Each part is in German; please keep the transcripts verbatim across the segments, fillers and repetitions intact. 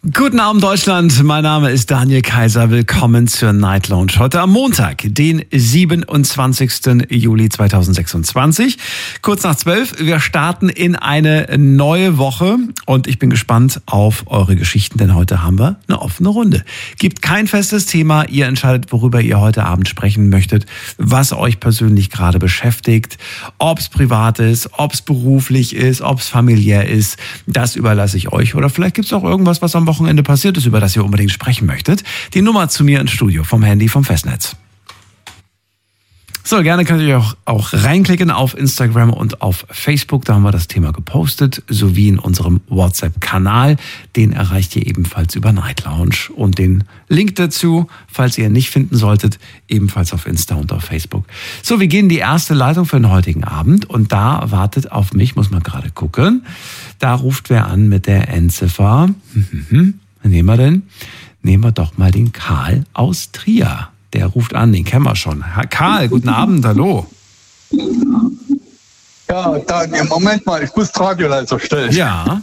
Guten Abend Deutschland, mein Name ist Daniel Kaiser, willkommen zur Night Lounge. Heute am Montag, den siebenundzwanzigsten Juli zweitausendsechsundzwanzig, kurz nach zwölf. Wir starten in eine neue Woche und ich bin gespannt auf eure Geschichten, denn heute haben wir eine offene Runde. Gibt kein festes Thema, ihr entscheidet, worüber ihr heute Abend sprechen möchtet, was euch persönlich gerade beschäftigt, ob es privat ist, ob es beruflich ist, ob es familiär ist, das überlasse ich euch. Oder vielleicht gibt es auch irgendwas, was am Wochenende passiert ist, über das ihr unbedingt sprechen möchtet. Die Nummer zu mir ins Studio vom Handy vom Festnetz. So, gerne könnt ihr auch, auch reinklicken auf Instagram und auf Facebook. Da haben wir das Thema gepostet, sowie in unserem WhatsApp-Kanal. Den erreicht ihr ebenfalls über Night Lounge. Und den Link dazu, falls ihr ihn nicht finden solltet, ebenfalls auf Insta und auf Facebook. So, wir gehen in die erste Leitung für den heutigen Abend. Und da wartet auf mich, muss man gerade gucken. Da ruft wer an mit der Endziffer. Hm, nehmen wir denn? Nehmen wir doch mal den Karl aus Trier. Der ruft an, den kennen wir schon. Herr Karl, guten Abend, hallo. Ja, Daniel, Moment mal, ich muss das Radio leiser stellen. Ja.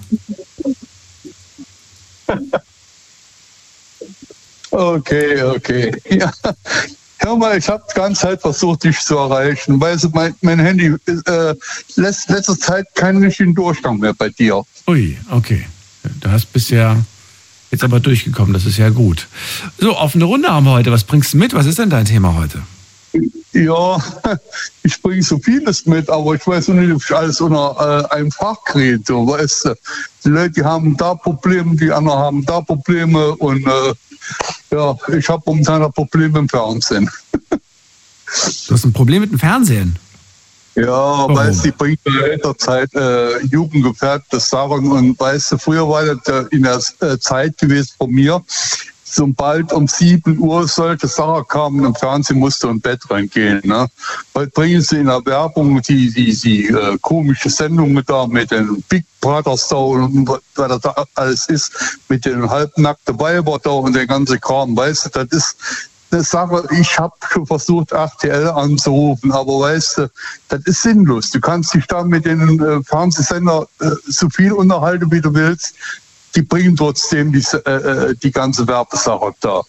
Okay, okay. Ja. Hör mal, ich habe die ganze Zeit versucht, dich zu erreichen. Weißt du, mein, mein Handy äh, lässt letzter Zeit keinen richtigen Durchgang mehr bei dir. Ui, okay. Du hast bisher jetzt aber durchgekommen, das ist ja gut. So, offene Runde haben wir heute. Was bringst du mit? Was ist denn dein Thema heute? Ja, ich bringe so vieles mit, aber ich weiß nicht, ob ich alles unter äh, einem Fach kriege. Weißt du, die Leute die haben da Probleme, die anderen haben da Probleme und äh, ja, ich habe momentan ein Problem im Fernsehen. Du hast ein Problem mit dem Fernsehen? Ja, Warum? Weißt du, die bringt in der Zeit äh, jugendgefährdete Sachen und weißt du, früher war das in der äh, Zeit gewesen von mir, sobald um sieben Uhr solche Sachen kamen im Fernsehen, musste im Bett reingehen. Ne? Heute bringen sie in der Werbung die, die, die äh, komische Sendungen da mit den Big Brothers da und was das alles ist, mit den halbnackten Weibern da und der ganze Kram, weißt du, das ist eine Sache, ich habe schon versucht, R T L anzurufen, aber weißt du, das ist sinnlos. Du kannst dich da mit den äh, Fernsehsendern äh, so viel unterhalten, wie du willst. Die bringen trotzdem die, äh, die ganze Werbesache da.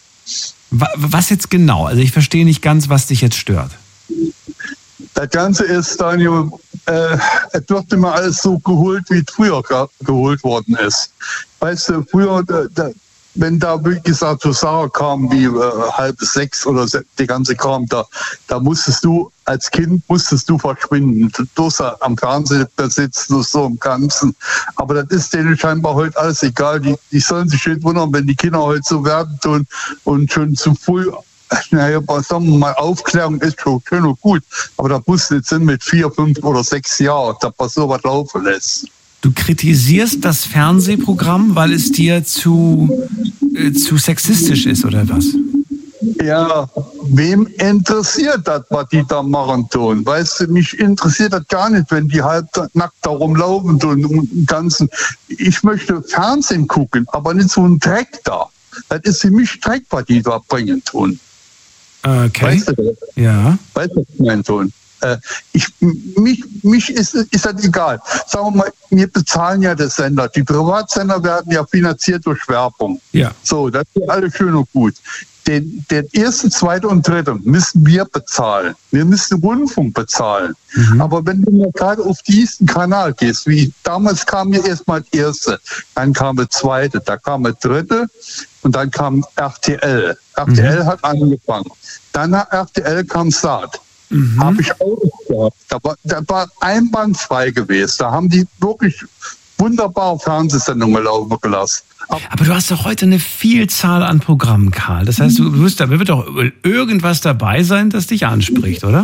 Was jetzt genau? Also ich verstehe nicht ganz, was dich jetzt stört. Das Ganze ist, Daniel, äh, es wird immer alles so geholt, wie es früher ge- geholt worden ist. Weißt du, früher, da, da, wenn da, wie gesagt, so Sachen kamen wie äh, halb sechs oder die ganze Kram, da, da musstest du, als Kind musstest du verschwinden. Du durfst am Fernsehen sitzen, so im Ganzen. Aber das ist denen scheinbar heute alles egal. Die, die sollen sich nicht wundern, wenn die Kinder heute so werden tun und schon zu früh, naja, sagen wir mal, Aufklärung ist schon schön und gut. Aber da muss nicht sein mit vier, fünf oder sechs Jahren, da man sowas laufen lässt. Du kritisierst das Fernsehprogramm, weil es dir zu, äh, zu sexistisch ist, oder was? Ja, wem interessiert das, was die da machen tun? Weißt du, mich interessiert das gar nicht, wenn die halb nackt da rumlaufen und den ganzen. Ich möchte Fernsehen gucken, aber nicht so ein Dreck da. Das ist für mich Dreck, was die da bringen tun. Okay. Weißt du das? Ja. Weißt du, was ich meine tun? Ich, mich mich ist, ist das egal. Sagen wir mal, wir bezahlen ja das Sender. Die Privatsender werden ja finanziert durch Werbung. Ja. So, das ist alles schön und gut. Den, den ersten, zweiten und dritten müssen wir bezahlen. Wir müssen Rundfunk bezahlen. Mhm. Aber wenn du mal gerade auf diesen Kanal gehst, wie damals kam ja erstmal das erste, dann kam das zweite, da kam das dritte und dann kam R T L. R T L mhm. hat angefangen. Dann nach R T L kam Saat. Mhm. Habe ich auch gehabt. Da war, da war einwandfrei gewesen. Da haben die wirklich wunderbare Fernsehsendungen laufen gelassen. Aber, Aber du hast doch heute eine Vielzahl an Programmen, Karl. Das heißt, du wirst, da wird doch irgendwas dabei sein, das dich anspricht, oder?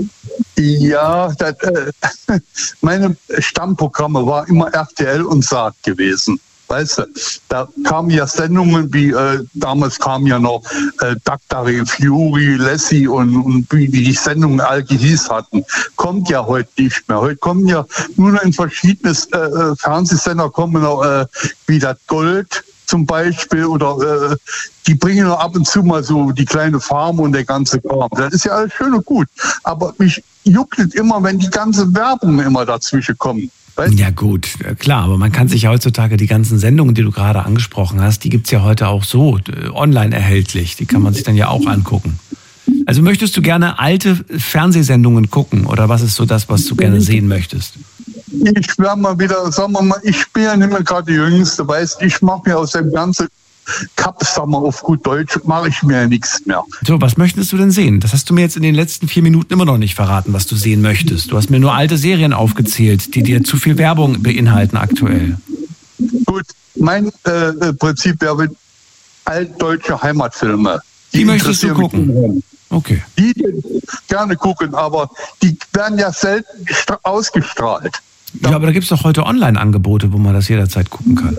Ja, das, äh, meine Stammprogramme war immer R T L und Saat gewesen. Weißt du, da kamen ja Sendungen wie, äh, damals kam ja noch äh, Daktari, Fury, Lassie und, und wie die Sendungen all gehieß hatten. Kommt ja heute nicht mehr. Heute kommen ja nur noch in verschiedene äh, Fernsehsender, kommen noch äh, wie das Gold zum Beispiel oder äh, die bringen noch ab und zu mal so die kleine Farm und der ganze Kram. Das ist ja alles schön und gut. Aber mich juckt es immer, wenn die ganze Werbung immer dazwischen kommen. Weißt? Ja gut, klar, aber man kann sich ja heutzutage die ganzen Sendungen, die du gerade angesprochen hast, die gibt's ja heute auch so äh, online erhältlich. Die kann man sich dann ja auch angucken. Also möchtest du gerne alte Fernsehsendungen gucken oder was ist so das, was du gerne sehen möchtest? Ich werde mal wieder, sagen wir mal, ich bin ja nicht mehr gerade die Jüngste, weißt, ich mache mir aus dem ganzen Kaps, sagen wir auf gut Deutsch, mache ich mir ja nichts mehr. So, was möchtest du denn sehen? Das hast du mir jetzt in den letzten vier Minuten immer noch nicht verraten, was du sehen möchtest. Du hast mir nur alte Serien aufgezählt, die dir zu viel Werbung beinhalten aktuell. Gut, mein äh, Prinzip wäre altdeutsche Heimatfilme. Die, die möchtest du gucken? Okay. Die gerne gucken, aber die werden ja selten ausgestrahlt. Ja, aber da gibt es doch heute Online-Angebote, wo man das jederzeit gucken kann.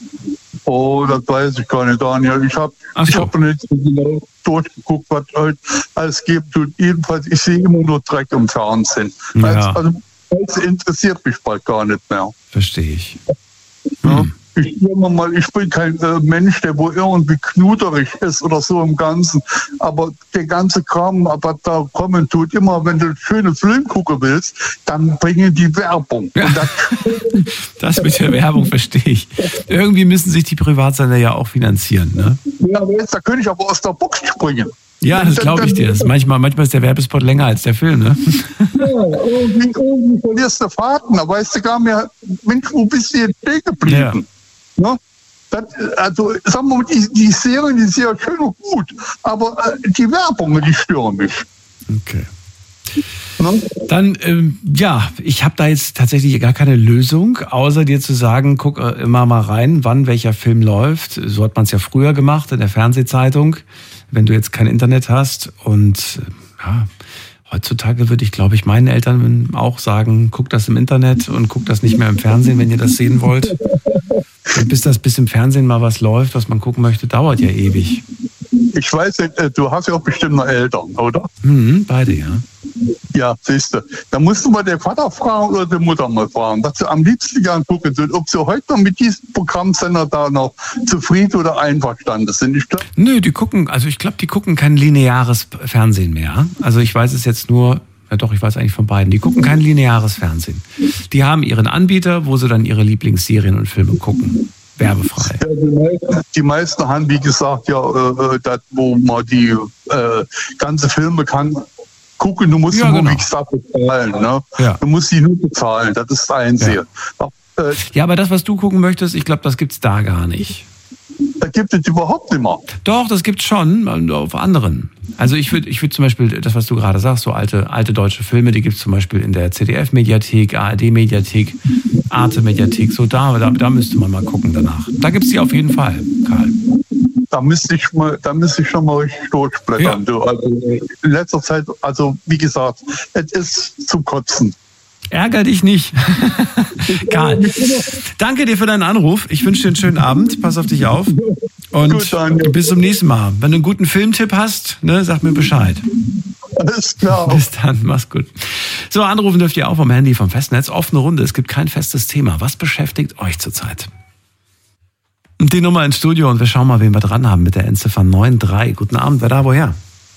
Oh, das weiß ich gar nicht, Daniel. Ich habe so. ich hab nicht so genau durchgeguckt, was heute alles gibt. Und jedenfalls, ich sehe immer nur Dreck im Fernsehen. Ja. Also, das interessiert mich bald gar nicht mehr. Verstehe ich. Hm. Ja. Ich, mal, ich bin kein äh, Mensch, der wo irgendwie knuderig ist oder so im Ganzen. Aber der ganze Kram, was da kommen tut, immer wenn du einen schönen Film gucken willst, dann bringen die Werbung. Ja. Und das, das mit der Werbung verstehe ich. Irgendwie müssen sich die Privatsender ja auch finanzieren, ne? Ja, aber jetzt, da könnte ich aber aus der Box springen. Ja, das glaube ich dir. Das manchmal, manchmal ist der Werbespot länger als der Film, ne? Ja, irgendwie, irgendwie verlierst du Fahrten. Da weißt du gar mehr, Mensch, wo bist du jetzt stehen geblieben? Ja. Ja, das, also sagen wir mal, die, die Serien, die sind ja schön und gut, aber äh, die Werbung, die stören mich. Okay. Ja? Dann, ähm, ja, ich habe da jetzt tatsächlich gar keine Lösung, außer dir zu sagen, guck äh, immer mal rein, wann welcher Film läuft. So hat man es ja früher gemacht in der Fernsehzeitung, wenn du jetzt kein Internet hast. Und äh, ja, heutzutage würde ich, glaube ich, meinen Eltern auch sagen, guck das im Internet und guck das nicht mehr im Fernsehen, wenn ihr das sehen wollt. Und bis das bis im Fernsehen mal was läuft, was man gucken möchte, dauert ja ewig. Ich weiß nicht, du hast ja auch bestimmt noch Eltern, oder? Mhm, beide, ja. Ja, siehst du. Da musst du mal den Vater fragen oder die Mutter mal fragen, was sie am liebsten gern gucken sind, ob sie heute noch mit diesem Programmsender da noch zufrieden oder einverstanden sind. Ich glaub, Nö, die gucken, also ich glaube, die gucken kein lineares Fernsehen mehr. Also ich weiß es jetzt nur, ja doch, ich weiß eigentlich von beiden, die gucken kein lineares Fernsehen. Die haben ihren Anbieter, wo sie dann ihre Lieblingsserien und Filme gucken. Werbefrei. Ja, die, meisten, die meisten haben, wie gesagt, ja, äh, das, wo man die äh, ganze Filme kann gucken, du musst ja, nur genau. nichts dafür bezahlen. Ne? Ja. Du musst sie nur bezahlen, das ist das Einzige. Ja. Äh, ja, aber das, was du gucken möchtest, ich glaube, das gibt's da gar nicht. Da gibt es überhaupt nicht mehr. Doch, das gibt's schon, auf anderen. Also ich würde ich würd zum Beispiel, das, was du gerade sagst, so alte, alte deutsche Filme, die gibt's zum Beispiel in der Z D F-Mediathek, A R D-Mediathek, Arte-Mediathek, so da, da, da müsste man mal gucken danach. Da gibt's die auf jeden Fall, Karl. Da müsste ich mal, da müsste ich schon mal richtig durchblättern. Ja. Also in letzter Zeit, also wie gesagt, es ist zum Kotzen. Ärger dich nicht. Karl, danke dir für deinen Anruf. Ich wünsche dir einen schönen Abend. Pass auf dich auf. Und Gut, bis zum nächsten Mal. Wenn du einen guten Filmtipp hast, ne, sag mir Bescheid. Alles klar. Bis dann, mach's gut. So, anrufen dürft ihr auch vom Handy, vom Festnetz. Offene Runde, es gibt kein festes Thema. Was beschäftigt euch zurzeit? Und die Nummer ins Studio und wir schauen mal, wen wir dran haben mit der Endziffer neun drei. Guten Abend, wer da, woher?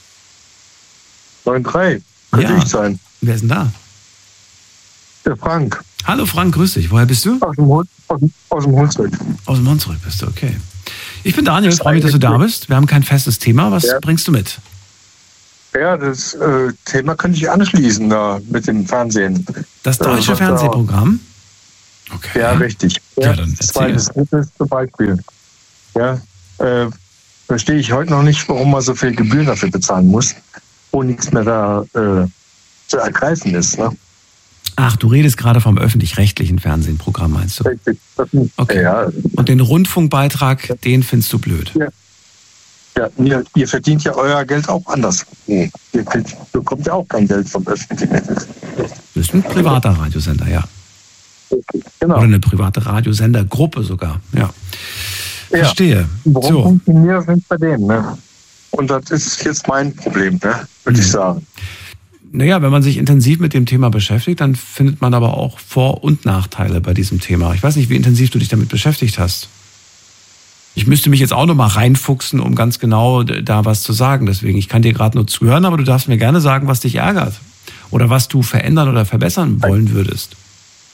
neun drei, könnte ja. ich sein. Wer ist denn da? Der Frank. Hallo Frank, grüß dich. Woher bist du? Aus dem, Hol- aus, aus dem Hunsrück. Aus dem Hunsrück bist du, okay. Ich bin Daniel, freue mich, dass du da bist. Wir haben kein festes Thema. Was ja. bringst du mit? Ja, das äh, Thema könnte ich anschließen da mit dem Fernsehen. Das deutsche äh, Fernsehprogramm? Okay. Ja, richtig. Ja, ja dann zweites, drittes zum Beispiel. Ja, äh, verstehe ich heute noch nicht, warum man so viel Gebühren dafür bezahlen muss, wo nichts mehr da äh, zu ergreifen ist. Ne? Ach, du redest gerade vom öffentlich-rechtlichen Fernsehprogramm, meinst du? Richtig. Okay. Ja. Und den Rundfunkbeitrag, den findest du blöd? Ja. Ja, ihr, ihr verdient ja euer Geld auch anders. Ihr bekommt ja auch kein Geld vom öffentlichen. Das ist ein privater Radiosender, ja. Genau. Oder eine private Radiosendergruppe sogar, ja. Verstehe. Ja. Warum so. funktioniert das bei denen? Ne? Und das ist jetzt mein Problem, ne? würde mhm. ich sagen. Naja, wenn man sich intensiv mit dem Thema beschäftigt, dann findet man aber auch Vor- und Nachteile bei diesem Thema. Ich weiß nicht, wie intensiv du dich damit beschäftigt hast. Ich müsste mich jetzt auch noch mal reinfuchsen, um ganz genau da was zu sagen. Deswegen, ich kann dir gerade nur zuhören, aber du darfst mir gerne sagen, was dich ärgert. Oder was du verändern oder verbessern wollen würdest.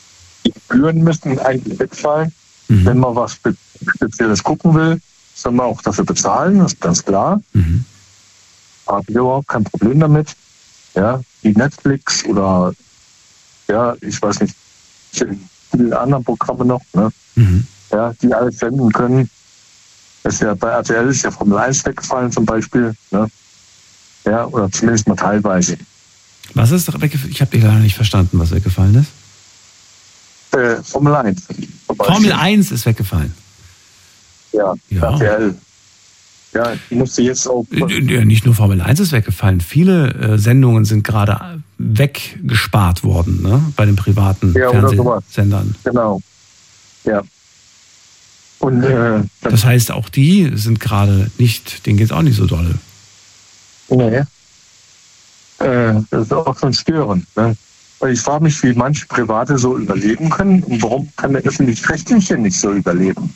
Die Gebühren müssen eigentlich wegfallen. Mhm. Wenn man was Spezielles gucken will, soll man auch dafür bezahlen, das ist ganz klar. Mhm. Habe ich überhaupt kein Problem damit. Ja, wie Netflix oder ja, ich weiß nicht, viele andere Programme noch, ne? Mhm. Ja, die alles senden können. Das ist ja bei R T L ist ja Formel eins weggefallen zum Beispiel, ne? Ja, oder zumindest mal teilweise. Was ist weggefallen? Ich habe dich leider nicht verstanden, was weggefallen ist. Äh, Formel eins. Formel eins ist weggefallen. Ja, ja. R T L. Ja, die musste jetzt auch. Ja, nicht nur Formel eins ist weggefallen. Viele äh, Sendungen sind gerade weggespart worden, ne? Bei den privaten ja, Fernsehsendern. Genau. Ja. Und, äh, das heißt, auch die sind gerade nicht, denen geht es auch nicht so dolle. Nee. Äh, das ist auch schon störend. Ne? Weil ich frage mich, wie manche Private so überleben können und warum kann der Öffentlich-Rechtliche nicht so überleben?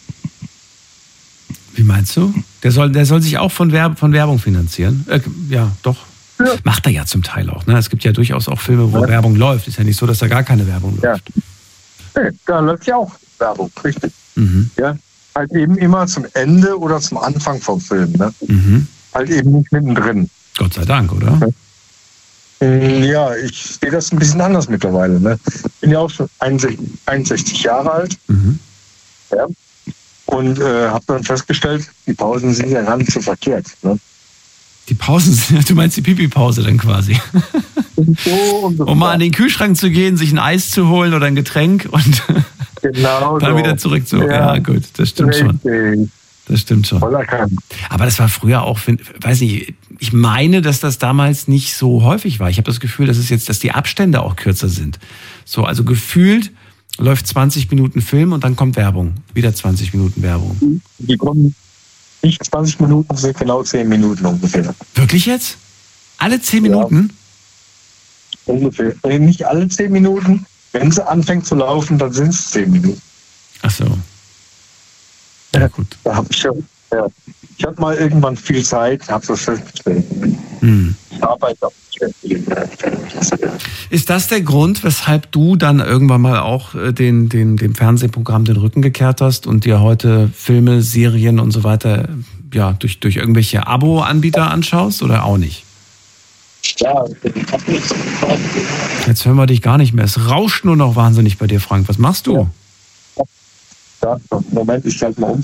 Wie meinst du? Der soll, der soll sich auch von, Werb, von Werbung finanzieren? Äh, ja, doch. Ja. Macht er ja zum Teil auch. Ne? Es gibt ja durchaus auch Filme, wo ja. Werbung läuft. Ist ja nicht so, dass da gar keine Werbung ja. läuft. Nee, da läuft ja auch Werbung, richtig. Mhm. Ja, halt eben immer zum Ende oder zum Anfang vom Film. Ne? Mhm. Halt eben nicht mittendrin. Gott sei Dank, oder? Ja, ich sehe das ein bisschen anders mittlerweile. Ne? Ich bin ja auch schon einundsechzig Jahre alt. Mhm. Ja. Und äh, habe dann festgestellt, die Pausen sind ja gar nicht so verkehrt. Ne? Die Pausen sind, du meinst die Pipi-Pause dann quasi? So so um mal an den Kühlschrank zu gehen, sich ein Eis zu holen oder ein Getränk und genau dann so. Wieder zurück zu. Ja, ja gut, das stimmt richtig. schon. Das stimmt schon. Aber das war früher auch, weiß nicht, ich meine, dass das damals nicht so häufig war. Ich habe das Gefühl, dass es jetzt, dass die Abstände auch kürzer sind. So, also gefühlt läuft zwanzig Minuten Film und dann kommt Werbung. Wieder zwanzig Minuten Werbung. Die kommen nicht zwanzig Minuten, sind genau zehn Minuten ungefähr. Wirklich jetzt? Alle zehn Minuten? Ja. Ungefähr. Nicht alle zehn Minuten. Wenn sie anfängt zu laufen, dann sind es zehn Minuten. Ach so. Ja, gut. Da hab ich, ja, ich hatte mal irgendwann viel Zeit, habe das festgestellt. Hm. Ich arbeite auch nicht viel. Ist das der Grund, weshalb du dann irgendwann mal auch den, den, dem Fernsehprogramm den Rücken gekehrt hast und dir heute Filme, Serien und so weiter ja, durch, durch irgendwelche Abo-Anbieter anschaust oder auch nicht? Ja, jetzt hören wir dich gar nicht mehr. Es rauscht nur noch wahnsinnig bei dir, Frank. Was machst du? Ja. Ja, Moment, ich schalte mal um.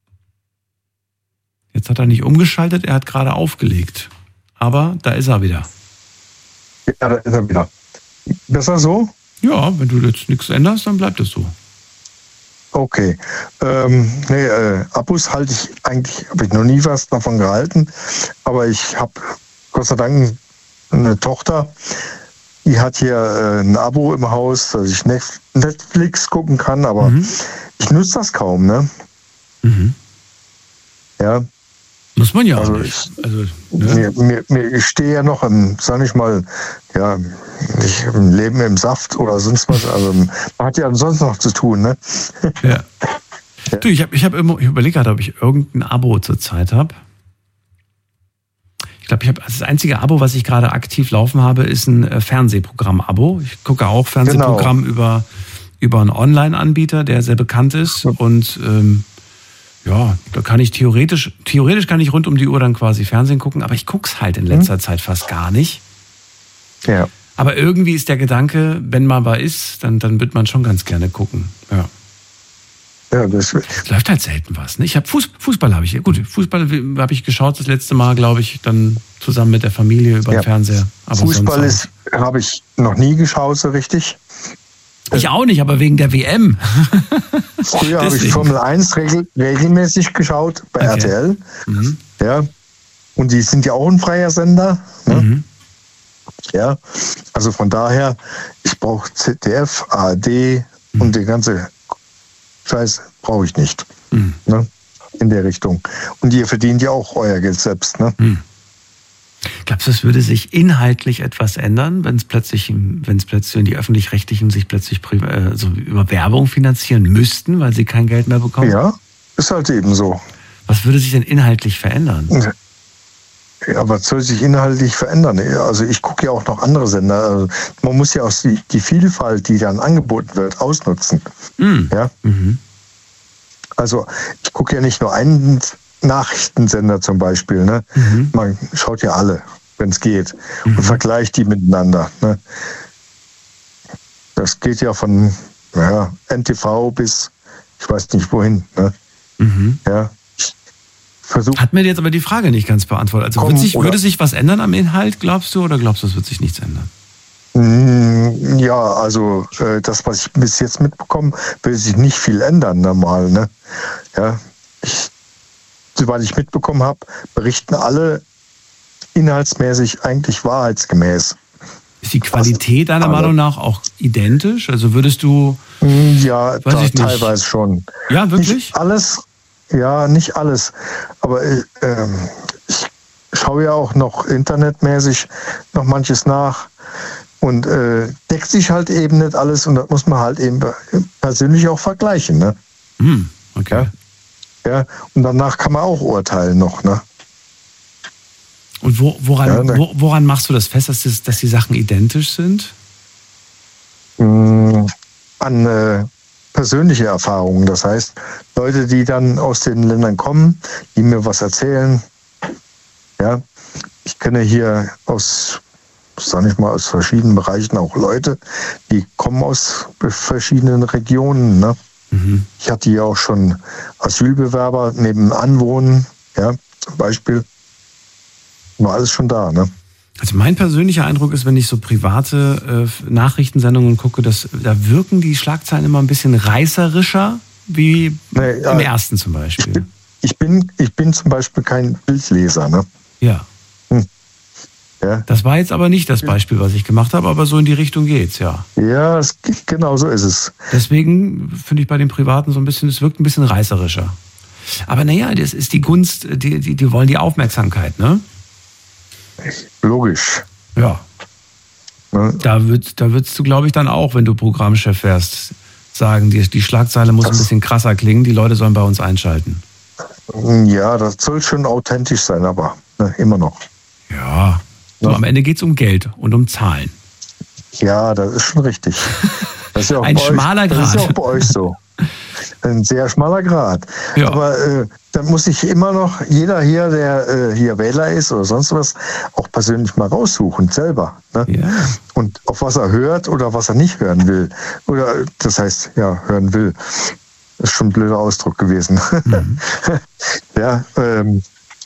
Jetzt hat er nicht umgeschaltet, er hat gerade aufgelegt. Aber da ist er wieder. Ja, da ist er wieder. Besser so? Ja, wenn du jetzt nichts änderst, dann bleibt es so. Okay. Ähm, nee, äh, Abos halte ich eigentlich, habe ich noch nie was davon gehalten. Aber ich habe Gott sei Dank eine Tochter, die hat hier äh, ein Abo im Haus, dass ich Netflix gucken kann, aber mhm. ich nutze das kaum, ne? Mhm. Ja. Muss man ja also auch nicht. Also, ne? mir, mir, mir, ich stehe ja noch im, sag ich mal, ja, ich, im Leben im Saft oder sonst was. Also man hat ja sonst noch zu tun, ne? Ja. ja. Du, ich habe ich hab immer, ich überlege gerade, ob ich irgendein Abo zurzeit habe. Ich glaube, ich habe das einzige Abo, was ich gerade aktiv laufen habe, ist ein Fernsehprogramm-Abo. Ich gucke auch Fernsehprogramm genau. über, über einen Online-Anbieter, der sehr bekannt ist. Und ähm, ja, da kann ich theoretisch, theoretisch kann ich rund um die Uhr dann quasi Fernsehen gucken, aber ich gucke es halt in letzter mhm. Zeit fast gar nicht. Ja. Aber irgendwie ist der Gedanke, wenn man mal ist, dann, dann wird man schon ganz gerne gucken. Ja. Ja, das es läuft halt selten was. Ne? Ich habe Fuß, Fußball habe ich. Gut, Fußball habe ich geschaut das letzte Mal, glaube ich, dann zusammen mit der Familie über den ja. Fernseher. Aber Fußball ist habe ich noch nie geschaut so richtig. Ich auch nicht, aber wegen der W M. Früher habe ich Formel eins regel, regelmäßig geschaut bei okay. R T L. Mhm. Ja. Und die sind ja auch ein freier Sender. Ne? Mhm. Ja. Also von daher, ich brauche Z D F, A R D mhm. und die ganze Scheiß brauche ich nicht. Mhm. Ne? In der Richtung. Und ihr verdient ja auch euer Geld selbst. Ne? Mhm. Glaubst du, es würde sich inhaltlich etwas ändern, wenn es plötzlich, wenn es plötzlich, wenn die Öffentlich-Rechtlichen sich plötzlich äh, so über Werbung finanzieren müssten, weil sie kein Geld mehr bekommen? Ja, ist halt eben so. Was würde sich denn inhaltlich verändern? Ja, was soll sich inhaltlich verändern? Also ich gucke ja auch noch andere Sender. Also man muss ja auch die, die Vielfalt, die dann angeboten wird, ausnutzen. Mhm. Ja? Mhm. Also ich gucke ja nicht nur einen Nachrichtensender zum Beispiel. Ne? Mhm. Man schaut ja alle, wenn es geht, mhm. und vergleicht die miteinander. Ne? Das geht ja von ja, N T V bis ich weiß nicht wohin. Ne? Mhm. Ja. Versuch. Hat mir jetzt aber die Frage nicht ganz beantwortet. Also Komm, wird sich, würde sich was ändern am Inhalt, glaubst du, oder glaubst du, es wird sich nichts ändern? Ja, also äh, das, was ich bis jetzt mitbekomme, will sich nicht viel ändern normal. Ne? Ja, ich, soweit ich mitbekommen habe, berichten alle inhaltsmäßig eigentlich wahrheitsgemäß. Ist die Qualität deiner Meinung nach auch identisch? Also würdest du... Ja, da, teilweise schon. Ja, wirklich? Nicht alles... Ja, nicht alles. Aber äh, ich schaue ja auch noch internetmäßig noch manches nach und äh, deckt sich halt eben nicht alles und das muss man halt eben persönlich auch vergleichen. Ne? Hm, okay. Ja? Ja, und danach kann man auch urteilen noch. Ne? Und wo, woran, ja, ne? wo, woran machst du das fest, dass, das, dass die Sachen identisch sind? Hm, an... Äh, persönliche Erfahrungen, das heißt, Leute, die dann aus den Ländern kommen, die mir was erzählen. Ja, ich kenne hier aus, sag ich mal, aus verschiedenen Bereichen auch Leute, die kommen aus verschiedenen Regionen. Ne? Mhm. Ich hatte ja auch schon Asylbewerber nebenan wohnen, ja, zum Beispiel. War alles schon da, ne? Also mein persönlicher Eindruck ist, wenn ich so private äh, Nachrichtensendungen gucke, dass da wirken die Schlagzeilen immer ein bisschen reißerischer, wie nee, ja, im ersten zum Beispiel. Ich bin, ich bin, ich bin zum Beispiel kein Bildleser, ne? Ja. Hm. Ja. Das war jetzt aber nicht das Beispiel, was ich gemacht habe, aber so in die Richtung geht's, ja. Ja, es, genau so ist es. Deswegen finde ich bei den Privaten so ein bisschen, es wirkt ein bisschen reißerischer. Aber naja, das ist die Gunst, die, die, die wollen die Aufmerksamkeit, ne? Logisch. Ja. Ne? Da, würd, da würdest du, glaube ich, dann auch, wenn du Programmchef wärst, sagen, die, die Schlagzeile muss das ein bisschen krasser klingen, die Leute sollen bei uns einschalten. Ja, das soll schon authentisch sein, aber ne, immer noch. Ja, so, ja. Am Ende geht es um Geld und um Zahlen. Ja, das ist schon richtig. Das ist ja auch ein schmaler euch, Grad. Das ist ja auch bei euch so. Ein sehr schmaler Grad. Ja. Aber äh, dann muss sich immer noch jeder hier, der äh, hier Wähler ist oder sonst was, auch persönlich mal raussuchen, selber. Ne? Ja. Und auf was er hört oder was er nicht hören will. Oder das heißt, ja, hören will. Das ist schon ein blöder Ausdruck gewesen. Mhm. Ja, ähm,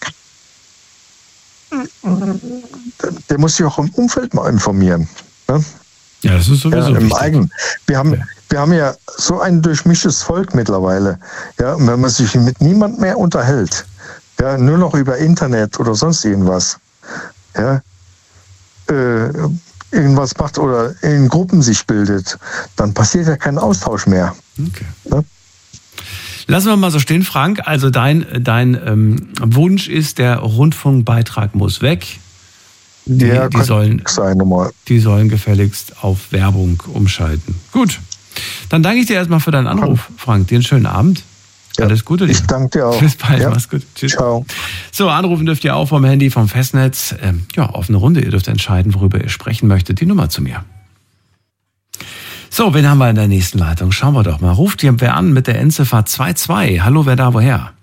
der muss sich auch im Umfeld mal informieren. Ne? Ja, das ist sowieso ja, im wichtig. Eigenen. Wir haben, ja. wir haben ja so ein durchmischtes Volk mittlerweile. Ja, und wenn man sich mit niemand mehr unterhält, ja, nur noch über Internet oder sonst irgendwas, ja, äh, irgendwas macht oder in Gruppen sich bildet, dann passiert ja kein Austausch mehr. Okay. Ja? Lassen wir mal so stehen, Frank. Also dein, dein ähm, Wunsch ist, der Rundfunkbeitrag muss weg. Die, ja, die, sollen, sein, die sollen gefälligst auf Werbung umschalten. Gut, dann danke ich dir erstmal für deinen Anruf, Frank. Dir einen schönen Abend. Ja, alles Gute dir. Ich danke dir auch. Bis bald, ja. Mach's gut. Tschüss. Ciao. So, anrufen dürft ihr auch vom Handy, vom Festnetz. Ähm, ja, offene Runde. Ihr dürft entscheiden, worüber ihr sprechen möchtet. Die Nummer zu mir. So, wen haben wir in der nächsten Leitung? Schauen wir doch mal. Ruft hier wer an mit der Endziffer zwei zwei. Hallo, wer da, woher?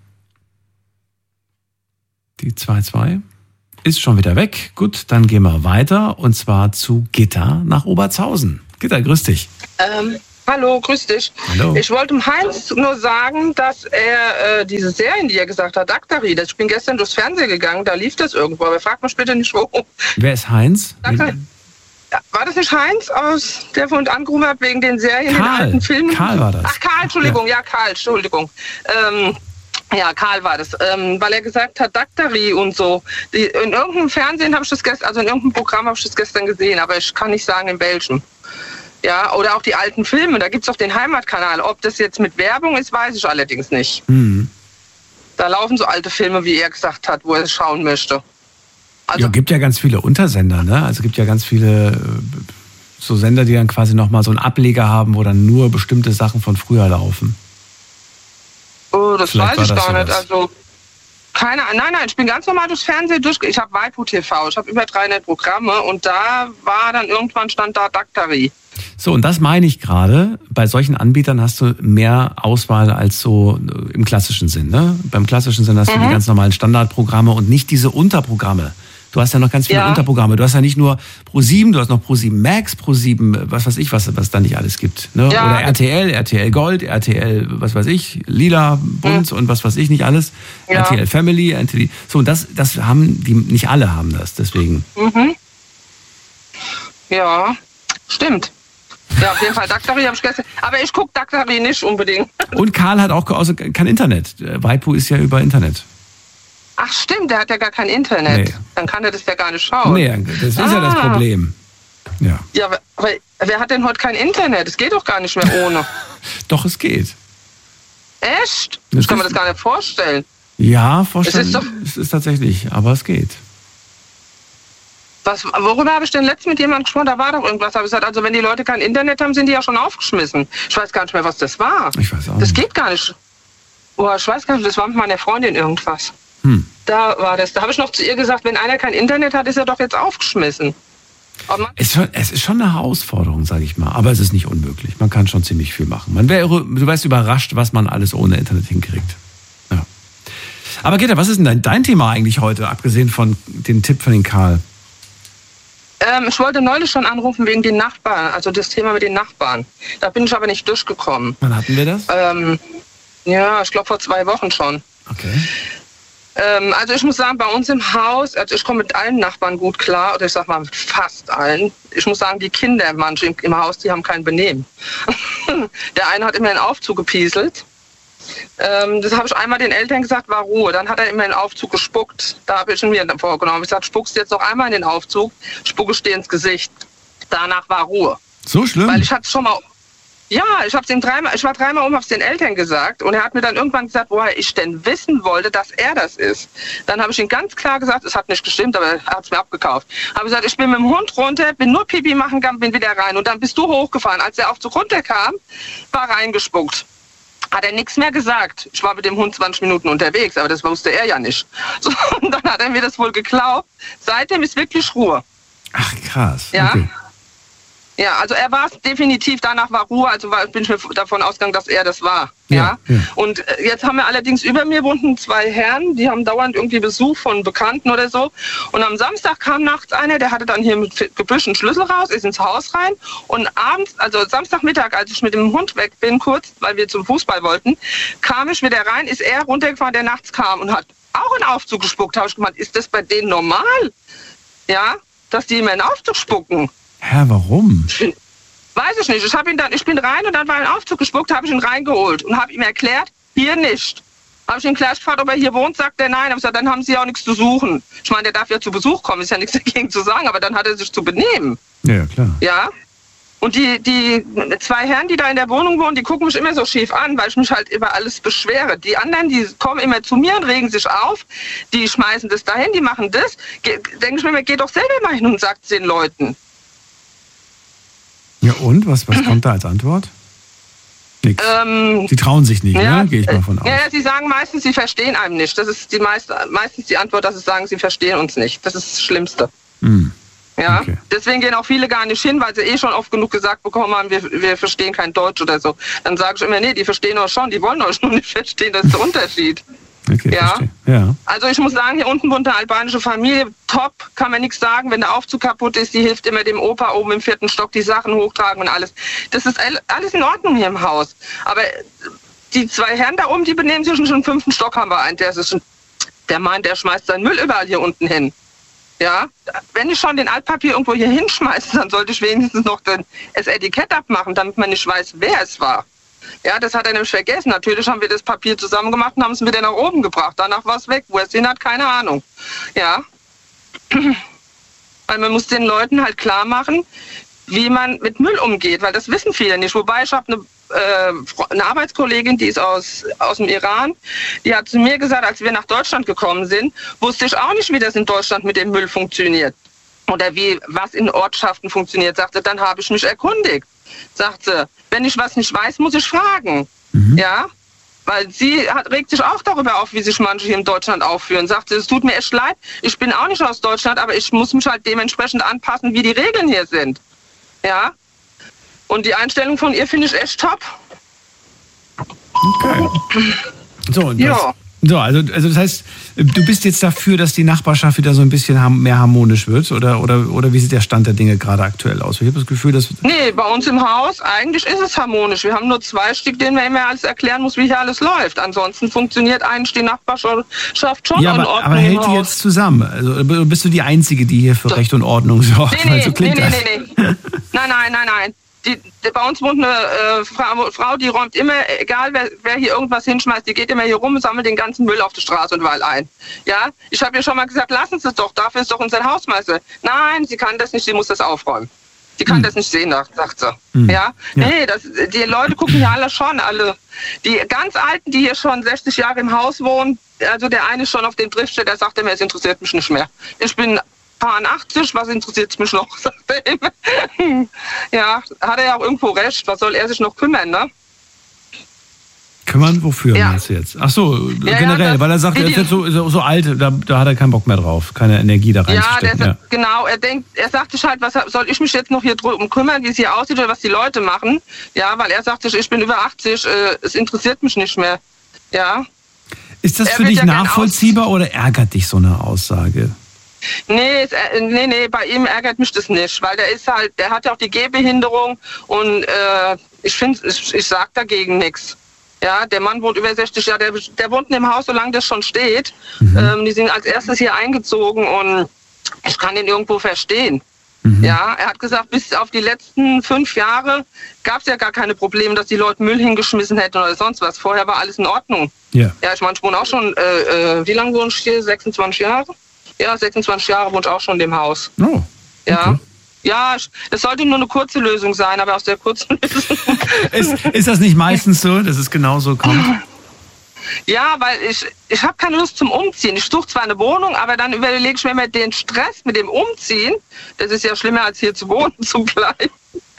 Die zwei zwei ist schon wieder weg. Gut, dann gehen wir weiter und zwar zu Gitta nach Obertshausen. Gitta, grüß dich. Ähm, hallo, grüß dich. Hallo. Ich wollte dem Heinz nur sagen, dass er äh, diese Serien, die er gesagt hat, Daktari, ich bin gestern durchs Fernsehen gegangen, da lief das irgendwo, aber fragt mich bitte nicht wo. Wer ist Heinz? Daktari. Ja, war das nicht Heinz, aus, der von uns angerufen hat wegen den Serien, Karl. den alten Filmen? Karl war das. Ach, Karl, Entschuldigung, ja, ja Karl, Entschuldigung. Ähm, Ja, Karl war das, ähm, weil er gesagt hat, Daktari und so. Die, in irgendeinem Fernsehen habe ich das gestern, also in irgendeinem Programm habe ich das gestern gesehen, aber ich kann nicht sagen, in welchem. Ja, oder auch die alten Filme, da gibt es auch den Heimatkanal. Ob das jetzt mit Werbung ist, weiß ich allerdings nicht. Mhm. Da laufen so alte Filme, wie er gesagt hat, wo er es schauen möchte. Also, ja, gibt ja ganz viele Untersender, ne? Also gibt ja ganz viele äh, so Sender, die dann quasi nochmal so einen Ableger haben, wo dann nur bestimmte Sachen von früher laufen. Oh, das Vielleicht weiß ich das gar sowas. nicht. Also Keine, nein, nein, ich bin ganz normal durchs Fernsehen durch. Ich habe Waipu T V, ich habe über dreihundert Programme und da war dann irgendwann stand da Daktari. So, und das meine ich gerade. Bei solchen Anbietern hast du mehr Auswahl als so im klassischen Sinn. Ne? Beim klassischen Sinn hast du mhm. die ganz normalen Standardprogramme und nicht diese Unterprogramme. Du hast ja noch ganz viele ja. Unterprogramme. Du hast ja nicht nur ProSieben, du hast noch ProSieben Max, ProSieben, was weiß ich, was was da nicht alles gibt. Ne? Ja. Oder R T L, R T L Gold, R T L, was weiß ich, Lila, Bunt mhm. und was weiß ich nicht alles. Ja. R T L Family, R T L. So, und das, das haben die, nicht alle haben das, deswegen. Mhm. Ja, stimmt. Ja, auf jeden Fall, Daktari habe ich gestern. Aber ich gucke Daktari nicht unbedingt. Und Karl hat auch kein Internet. Waipu ist ja über Internet. Ach stimmt, der hat ja gar kein Internet. Nee. Dann kann er das ja gar nicht schauen. Nee, das ist ah. ja das Problem. Ja, ja aber, aber wer hat denn heute kein Internet? Es geht doch gar nicht mehr ohne. Doch, es geht. Echt? Das ich kann mir das gar nicht vorstellen. Ja, vorstellen. Es ist, doch es ist tatsächlich, aber es geht. Was, worüber habe ich denn letztens mit jemandem gesprochen? Da war doch irgendwas. Habe ich gesagt, also wenn die Leute kein Internet haben, sind die ja schon aufgeschmissen. Ich weiß gar nicht mehr, was das war. Ich weiß auch Das nicht. geht gar nicht. Oh, ich weiß gar nicht, das war mit meiner Freundin irgendwas. Hm. Da war das. Da habe ich noch zu ihr gesagt, wenn einer kein Internet hat, ist er doch jetzt aufgeschmissen. Es ist, schon, es ist schon eine Herausforderung, sage ich mal. Aber es ist nicht unmöglich. Man kann schon ziemlich viel machen. Man wäre, du wärst überrascht, was man alles ohne Internet hinkriegt. Ja. Aber Gitta, was ist denn dein, dein Thema eigentlich heute, abgesehen von dem Tipp von den Karl? Ähm, ich wollte neulich schon anrufen wegen den Nachbarn, also das Thema mit den Nachbarn. Da bin ich aber nicht durchgekommen. Wann hatten wir das? Ähm, ja, ich glaube vor zwei Wochen schon. Okay. Ähm, also ich muss sagen, bei uns im Haus, also ich komme mit allen Nachbarn gut klar, oder ich sag mal mit fast allen. Ich muss sagen, die Kinder, manche im, im Haus, die haben kein Benehmen. Der eine hat immer einen Aufzug gepieselt. Ähm, das habe ich einmal den Eltern gesagt, war Ruhe. Dann hat er immer in den Aufzug gespuckt. Da habe ich ihn mir vorgenommen. Ich gesagt, spuckst jetzt noch einmal in den Aufzug, spucke ich dir ins Gesicht. Danach war Ruhe. So schlimm? Weil ich hatte schon mal, ja, ich habe ihm dreimal, ich war dreimal um, habe es den Eltern gesagt und er hat mir dann irgendwann gesagt, woher ich denn wissen wollte, dass er das ist. Dann habe ich ihm ganz klar gesagt, es hat nicht gestimmt, aber er hat es mir abgekauft. Habe gesagt, ich bin mit dem Hund runter, bin nur Pipi machen gegangen, bin wieder rein und dann bist du hochgefahren. Als der Aufzug runterkam, war reingespuckt. Hat er nichts mehr gesagt. Ich war mit dem Hund zwanzig Minuten unterwegs, aber das wusste er ja nicht. So, und dann hat er mir das wohl geglaubt. Seitdem ist wirklich Ruhe. Ach, krass. Ja. Okay. Ja, also er war es definitiv, danach war Ruhe, also war, bin ich mir davon ausgegangen, dass er das war. Ja, ja, ja. Und jetzt haben wir allerdings über mir wohnten zwei Herren, die haben dauernd irgendwie Besuch von Bekannten oder so. Und am Samstag kam nachts einer, der hatte dann hier mit Gebüsch einen Schlüssel raus, ist ins Haus rein. Und abends, also Samstagmittag, als ich mit dem Hund weg bin, kurz, weil wir zum Fußball wollten, kam ich wieder rein, ist er runtergefahren, der nachts kam und hat auch in den Aufzug gespuckt. Habe ich gemeint, ist das bei denen normal? Ja, dass die immer in den Aufzug spucken. Hä, warum? Ich bin, weiß ich nicht. Ich, hab ihn dann, ich bin rein und dann war ein Aufzug gespuckt, habe ich ihn reingeholt und habe ihm erklärt, hier nicht. Habe ich ihn gleich gefragt, ob er hier wohnt, sagt er nein. Habe gesagt, dann haben sie auch nichts zu suchen. Ich meine, der darf ja zu Besuch kommen, ist ja nichts dagegen zu sagen, aber dann hat er sich zu benehmen. Ja, klar. Ja. Und die, die zwei Herren, die da in der Wohnung wohnen, die gucken mich immer so schief an, weil ich mich halt über alles beschwere. Die anderen, die kommen immer zu mir und regen sich auf, die schmeißen das dahin, die machen das. Denke ich mir, geh doch selber mal hin und sagt es den Leuten. Ja und? Was, was kommt da als Antwort? Nix. Ähm, sie trauen sich nicht, ja, ne? Gehe ich mal von aus. Ja, sie sagen meistens, sie verstehen einem nicht. Das ist die meist, meistens die Antwort, dass sie sagen, sie verstehen uns nicht. Das ist das Schlimmste. Hm. Ja, okay. Deswegen gehen auch viele gar nicht hin, weil sie eh schon oft genug gesagt bekommen haben, wir, wir verstehen kein Deutsch oder so. Dann sage ich immer, nee, die verstehen euch schon, die wollen euch nur nicht verstehen, das ist der Unterschied. Okay, ja? Verstehe. Ja. Also ich muss sagen, hier unten wohnt eine albanische Familie, top, kann man nichts sagen. Wenn der Aufzug kaputt ist, die hilft immer dem Opa oben im vierten Stock, die Sachen hochtragen und alles. Das ist alles in Ordnung hier im Haus. Aber die zwei Herren da oben, die benehmen sich schon im fünften Stock, haben wir einen, der, ist schon, der meint, der schmeißt seinen Müll überall hier unten hin. Ja, wenn ich schon den Altpapier irgendwo hier hinschmeiße, dann sollte ich wenigstens noch den, das Etikett abmachen, damit man nicht weiß, wer es war. Ja, das hat er nämlich vergessen. Natürlich haben wir das Papier zusammen gemacht und haben es wieder nach oben gebracht. Danach war es weg. Wo er es hin hat, keine Ahnung. Ja. Weil man muss den Leuten halt klar machen, wie man mit Müll umgeht, weil das wissen viele nicht. Wobei ich habe eine, äh, eine Arbeitskollegin, die ist aus, aus dem Iran, die hat zu mir gesagt, als wir nach Deutschland gekommen sind, wusste ich auch nicht, wie das in Deutschland mit dem Müll funktioniert. Oder wie, was in Ortschaften funktioniert. Sagte, dann habe ich mich erkundigt. Sagte, wenn ich was nicht weiß, muss ich fragen. Mhm. Ja, weil sie hat, regt sich auch darüber auf, wie sich manche hier in Deutschland aufführen. Sagt sie, es tut mir echt leid, ich bin auch nicht aus Deutschland, aber ich muss mich halt dementsprechend anpassen, wie die Regeln hier sind. Ja. Und die Einstellung von ihr finde ich echt top. Okay. So, und das, ja. so also, also das heißt, du bist jetzt dafür, dass die Nachbarschaft wieder so ein bisschen mehr harmonisch wird? Oder, oder, oder wie sieht der Stand der Dinge gerade aktuell aus? Ich habe das Gefühl, dass... Nee, bei uns im Haus, eigentlich ist es harmonisch. Wir haben nur zwei Stück, denen man immer alles erklären muss, wie hier alles läuft. Ansonsten funktioniert eigentlich die Nachbarschaft schon ja, aber, in Ordnung. Aber hält die jetzt zusammen? Also bist du die Einzige, die hier für Recht und Ordnung sorgt? Nee, nee, so klingt nee, das. nee, nee, nee. Nein, nein, nein, nein. Die, die, bei uns wohnt eine äh, Frau, Frau, die räumt immer, egal wer, wer hier irgendwas hinschmeißt, die geht immer hier rum und sammelt den ganzen Müll auf der Straße und überall ein. Ja, ich habe ihr schon mal gesagt, lassen Sie es doch, dafür ist doch unser Hausmeister. Nein, sie kann das nicht, sie muss das aufräumen. Die kann hm. das nicht sehen, sagt sie. Hm. Ja, ja. Nee, das, die Leute gucken hier alle schon, alle. Die ganz Alten, die hier schon sechzig Jahre im Haus wohnen, also der eine ist schon auf dem Triftsteller, der sagt immer, es interessiert mich nicht mehr. Ich bin achtzig, was interessiert mich noch, sagt er immer. Ja, hat er ja auch irgendwo recht, was soll er sich noch kümmern, ne? Kümmern? Wofür ja. meinst du jetzt? Ach so, ja, generell, ja, weil er sagt, er ist jetzt so, so, so alt, da, da hat er keinen Bock mehr drauf, keine Energie da reinzustecken. Ja, ja, genau, er denkt, er sagt sich halt, was soll ich mich jetzt noch hier drum kümmern, wie es hier aussieht oder was die Leute machen? Ja, weil er sagt sich, ich bin über achtzig, äh, es interessiert mich nicht mehr. Ja. Ist das er für dich ja nachvollziehbar oder ärgert dich so eine Aussage? Nee, es, nee, nee, bei ihm ärgert mich das nicht, weil der ist halt, der hat ja auch die Gehbehinderung und äh, ich finde, ich, ich sag dagegen nichts. Ja, der Mann wohnt über sechzig Jahre, der, der wohnt in dem Haus, solange das schon steht. Mhm. Ähm, die sind als erstes hier eingezogen und ich kann ihn irgendwo verstehen. Mhm. Ja, er hat gesagt, bis auf die letzten fünf Jahre gab es ja gar keine Probleme, dass die Leute Müll hingeschmissen hätten oder sonst was. Vorher war alles in Ordnung. Ja, ja ich meine, ich wohne auch schon, äh, äh, wie lange wohne ich hier? sechsundzwanzig Jahre? Ja, sechsundzwanzig Jahre wohne ich auch schon in dem Haus. Oh, okay. Ja. Ja, das sollte nur eine kurze Lösung sein, aber aus der kurzen Lösung... ist, ist das nicht meistens so, dass es genau so kommt? Ja, weil ich, ich habe keine Lust zum Umziehen. Ich suche zwar eine Wohnung, aber dann überlege ich mir immer den Stress mit dem Umziehen. Das ist ja schlimmer, als hier zu wohnen zu bleiben.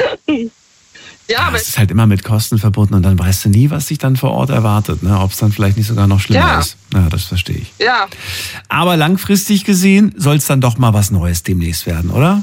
Ja, aber es ist halt immer mit Kosten verbunden und dann weißt du nie, was dich dann vor Ort erwartet, ne? Ob es dann vielleicht nicht sogar noch schlimmer ja. ist. Ja, das verstehe ich. Ja. Aber langfristig gesehen soll es dann doch mal was Neues demnächst werden, oder?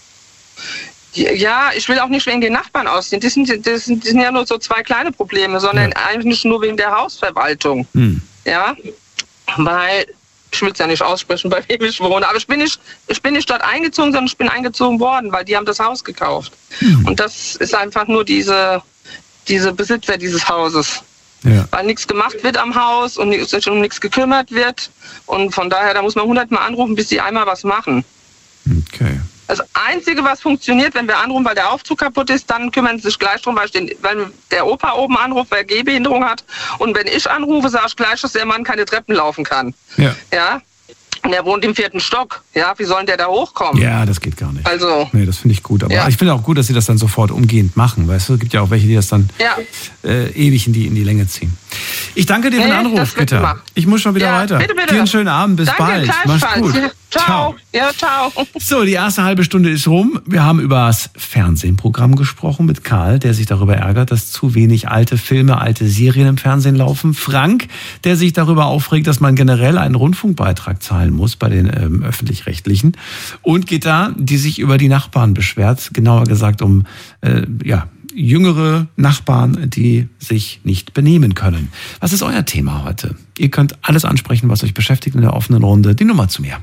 Ja, ich will auch nicht wegen den Nachbarn ausziehen. Das sind, das sind, das sind ja nur so zwei kleine Probleme, sondern ja. eigentlich nur wegen der Hausverwaltung. Hm. Ja, weil... Ich will es ja nicht aussprechen, bei wem ich wohne. Aber ich bin nicht, ich bin nicht dort eingezogen, sondern ich bin eingezogen worden, weil die haben das Haus gekauft. Mhm. Und das ist einfach nur diese, diese Besitzer dieses Hauses. Ja. Weil nichts gemacht wird am Haus und sich um nichts gekümmert wird. Und von daher, da muss man hundertmal anrufen, bis die einmal was machen. Okay. Das Einzige, was funktioniert, wenn wir anrufen, weil der Aufzug kaputt ist, dann kümmern sie sich gleich drum, weil, ich den, weil der Opa oben anruft, weil er Gehbehinderung hat. Und wenn ich anrufe, sage ich gleich, dass der Mann keine Treppen laufen kann. Ja. Ja. Und er wohnt im vierten Stock. Ja, wie soll denn der da hochkommen? Ja, das geht gar nicht. Also. Nee, das finde ich gut. Aber ja. ich finde auch gut, dass sie das dann sofort umgehend machen. Weißt du, es gibt ja auch welche, die das dann ja. äh, ewig in die, in die Länge ziehen. Ich danke dir für den nee, Anruf, Gitta. Ich muss schon wieder ja, weiter. Bitte, bitte. Dir einen schönen Abend. Bis danke, bald. Mach's gut. Ja. Ciao. ciao. Ja, ciao. So, die erste halbe Stunde ist rum. Wir haben über das Fernsehprogramm gesprochen mit Karl, der sich darüber ärgert, dass zu wenig alte Filme, alte Serien im Fernsehen laufen. Frank, der sich darüber aufregt, dass man generell einen Rundfunkbeitrag zahlen muss bei den ähm, Öffentlich-Rechtlichen. Und Gitta, die sich über die Nachbarn beschwert, genauer gesagt um äh, ja, jüngere Nachbarn, die sich nicht benehmen können. Was ist euer Thema heute? Ihr könnt alles ansprechen, was euch beschäftigt in der offenen Runde. Die Nummer zu mir.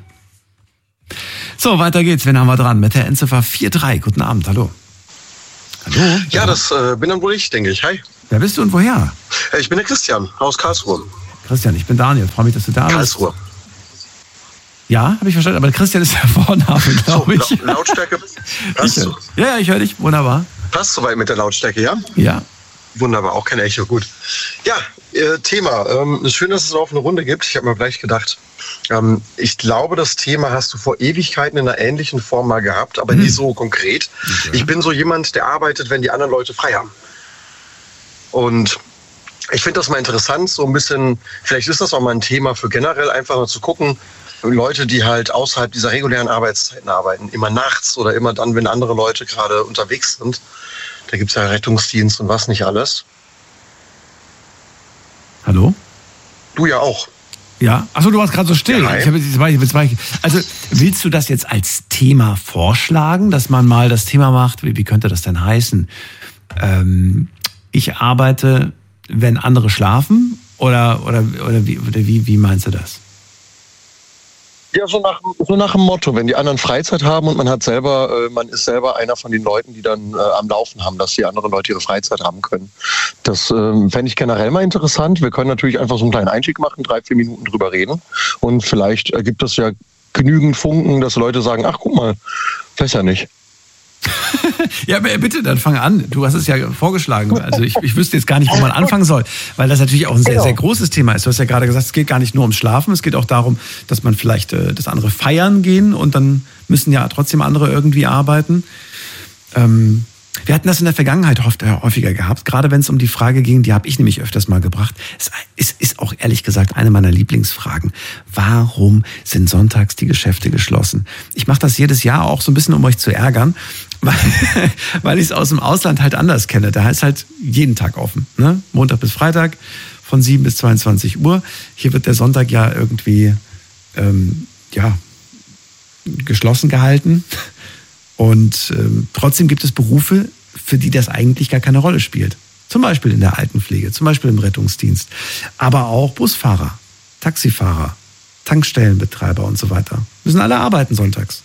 So, weiter geht's. Wen haben wir dran? Mit der Endziffer vier drei. Guten Abend, hallo. Hallo? Ja, das äh, bin dann wohl ich, denke ich. Hi. Wer bist du und woher? Ich bin der Christian aus Karlsruhe. Christian, ich bin Daniel. Freue mich, dass du da bist. Karlsruhe. Ja, habe ich verstanden. Aber Christian ist der Vorname, glaube ich. So, La- Lautstärke passt ich, so. Ja, ja, ich höre dich. Wunderbar. Passt soweit mit der Lautstärke, ja? Ja. Wunderbar, auch kein Echo, gut. Ja, äh, Thema. Ähm, ist schön, dass es auch eine Runde gibt. Ich habe mir gleich gedacht, ähm, ich glaube, das Thema hast du vor Ewigkeiten in einer ähnlichen Form mal gehabt, aber hm. nie so konkret. Okay. Ich bin so jemand, der arbeitet, wenn die anderen Leute frei haben. Und ich finde das mal interessant, so ein bisschen, vielleicht ist das auch mal ein Thema für generell, einfach mal zu gucken, Leute, die halt außerhalb dieser regulären Arbeitszeiten arbeiten, immer nachts oder immer dann, wenn andere Leute gerade unterwegs sind. Da gibt es ja Rettungsdienst und was nicht alles. Hallo? Du ja auch. Ja, achso, du warst gerade so still. Ja, ich hab, jetzt war ich, jetzt war ich, also willst du das jetzt als Thema vorschlagen, dass man mal das Thema macht, wie, wie könnte das denn heißen? Ähm, ich arbeite, wenn andere schlafen? Oder, oder, oder, wie, oder wie, wie meinst du das? Ja, so nach, so nach dem Motto, wenn die anderen Freizeit haben und man hat selber, äh, man ist selber einer von den Leuten, die dann äh, am Laufen haben, dass die anderen Leute ihre Freizeit haben können. Das äh, fände ich generell mal interessant. Wir können natürlich einfach so einen kleinen Einstieg machen, drei, vier Minuten drüber reden. Und vielleicht ergibt das ja genügend Funken, dass Leute sagen, ach guck mal, weiß ja nicht. Ja, bitte, dann fang an. Du hast es ja vorgeschlagen. Also ich, ich wüsste jetzt gar nicht, wo man anfangen soll, weil das natürlich auch ein sehr, sehr großes Thema ist. Du hast ja gerade gesagt, es geht gar nicht nur ums Schlafen, es geht auch darum, dass man vielleicht, äh, dass andere feiern gehen und dann müssen ja trotzdem andere irgendwie arbeiten. Ähm, wir hatten das in der Vergangenheit häufiger gehabt, gerade wenn es um die Frage ging, die habe ich nämlich öfters mal gebracht. Es ist, ist auch ehrlich gesagt eine meiner Lieblingsfragen. Warum sind sonntags die Geschäfte geschlossen? Ich mache das jedes Jahr auch so ein bisschen, um euch zu ärgern, weil, weil ich es aus dem Ausland halt anders kenne. Da ist halt jeden Tag offen, ne? Montag bis Freitag von sieben bis zweiundzwanzig Uhr. Hier wird der Sonntag ja irgendwie ähm, ja, geschlossen gehalten. Und ähm, trotzdem gibt es Berufe, für die das eigentlich gar keine Rolle spielt. Zum Beispiel in der Altenpflege, zum Beispiel im Rettungsdienst. Aber auch Busfahrer, Taxifahrer, Tankstellenbetreiber und so weiter. Müssen alle arbeiten sonntags.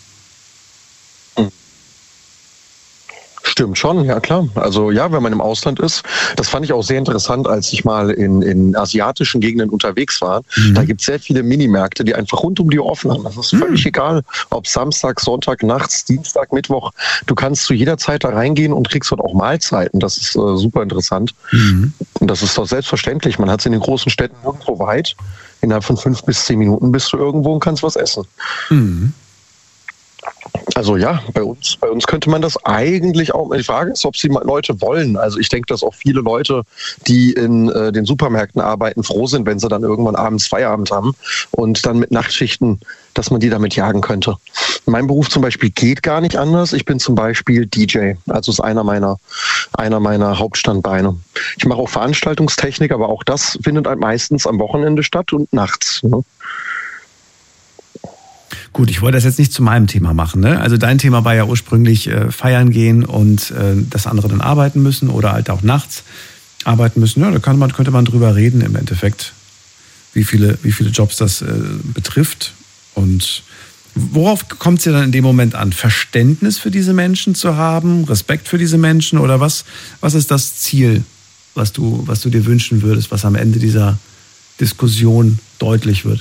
Stimmt schon, ja klar. Also ja, wenn man im Ausland ist, das fand ich auch sehr interessant, als ich mal in, in asiatischen Gegenden unterwegs war. Mhm. Da gibt es sehr viele Minimärkte, die einfach rund um die Uhr offen haben. Das ist völlig mhm. egal, ob Samstag, Sonntag, nachts, Dienstag, Mittwoch. Du kannst zu jeder Zeit da reingehen und kriegst dort auch Mahlzeiten. Das ist äh, super interessant. Mhm. Und das ist doch selbstverständlich. Man hat es in den großen Städten nirgendwo weit. Innerhalb von fünf bis zehn Minuten bist du irgendwo und kannst was essen. Mhm. Also ja, bei uns, bei uns könnte man das eigentlich auch, die Frage ist, ob sie Leute wollen. Also ich denke, dass auch viele Leute, die in äh, den Supermärkten arbeiten, froh sind, wenn sie dann irgendwann abends Feierabend haben und dann mit Nachtschichten, dass man die damit jagen könnte. Mein Beruf zum Beispiel geht gar nicht anders. Ich bin zum Beispiel D J, also ist einer meiner, einer meiner Hauptstandbeine. Ich mache auch Veranstaltungstechnik, aber auch das findet halt meistens am Wochenende statt und nachts, ne? Gut, ich wollte das jetzt nicht zu meinem Thema machen, ne? Also dein Thema war ja ursprünglich äh, feiern gehen und äh, dass andere dann arbeiten müssen oder halt auch nachts arbeiten müssen. Ja, da kann man, könnte man drüber reden im Endeffekt, wie viele, wie viele Jobs das äh, betrifft. Und worauf kommt es dir dann in dem Moment an? Verständnis für diese Menschen zu haben, Respekt für diese Menschen oder was, was ist das Ziel, was du, was du dir wünschen würdest, was am Ende dieser Diskussion deutlich wird?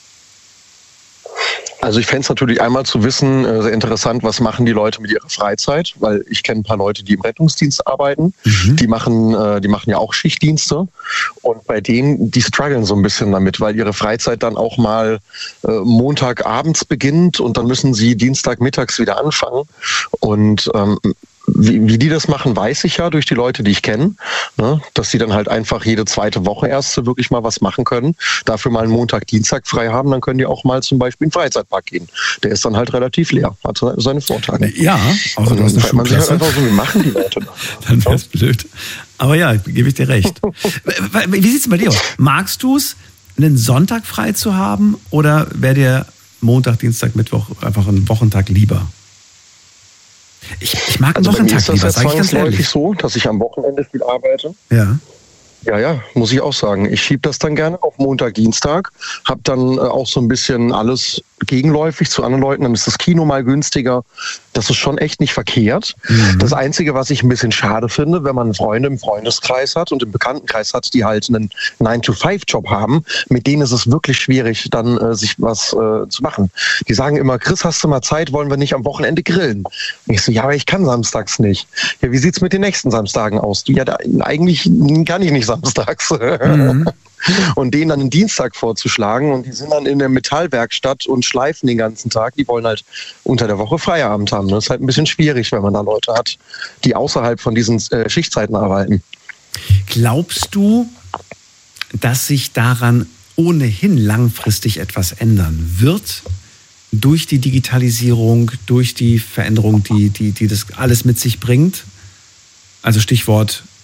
Also ich fände es natürlich einmal zu wissen, äh, sehr interessant, was machen die Leute mit ihrer Freizeit, weil ich kenne ein paar Leute, die im Rettungsdienst arbeiten, mhm. die machen äh, die machen ja auch Schichtdienste und bei denen, die strugglen so ein bisschen damit, weil ihre Freizeit dann auch mal äh, Montagabends beginnt und dann müssen sie Dienstagmittags wieder anfangen und ähm, Wie, wie die das machen, weiß ich ja durch die Leute, die ich kenne, ne? Dass sie dann halt einfach jede zweite Woche erst so wirklich mal was machen können, dafür mal einen Montag, Dienstag frei haben, dann können die auch mal zum Beispiel in den Freizeitpark gehen. Der ist dann halt relativ leer, hat seine Vorteile. Ja, außer du hast eine man sagt halt einfach so, wie machen die Leute das? Dann wär's blöd. Aber ja, gebe ich dir recht. Wie sieht's bei dir aus? Magst du es, einen Sonntag frei zu haben oder wäre dir Montag, Dienstag, Mittwoch einfach ein Wochentag lieber? Ich, ich mag einen also Wochentag lieber, lieber, sage ich ganz ehrlich. Häufig so, dass ich am Wochenende viel arbeite. Ja. Ja, ja, muss ich auch sagen. Ich schiebe das dann gerne auf Montag, Dienstag, habe dann äh, auch so ein bisschen alles gegenläufig zu anderen Leuten, dann ist das Kino mal günstiger. Das ist schon echt nicht verkehrt. Mhm. Das Einzige, was ich ein bisschen schade finde, wenn man Freunde im Freundeskreis hat und im Bekanntenkreis hat, die halt einen nine to five Job haben, mit denen ist es wirklich schwierig, dann äh, sich was äh, zu machen. Die sagen immer, Chris, hast du mal Zeit, wollen wir nicht am Wochenende grillen? Und ich so, ja, aber ich kann samstags nicht. Ja, wie sieht's mit den nächsten Samstagen aus? Ja, da, eigentlich kann ich nicht samstags. Mhm. Und denen dann einen Dienstag vorzuschlagen und die sind dann in der Metallwerkstatt und schleifen den ganzen Tag. Die wollen halt unter der Woche Feierabend haben. Das ist halt ein bisschen schwierig, wenn man da Leute hat, die außerhalb von diesen äh, Schichtzeiten arbeiten. Glaubst du, dass sich daran ohnehin langfristig etwas ändern wird? Durch die Digitalisierung, durch die Veränderung, die, die, die das alles mit sich bringt? Also Stichwort